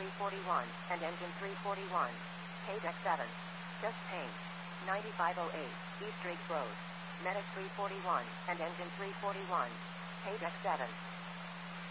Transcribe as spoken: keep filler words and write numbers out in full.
three forty-one, and engine three forty-one. K deck seven. Just paint. ninety-five oh eight, East Drake Road. Medic three forty-one, and engine three forty-one. K deck seven.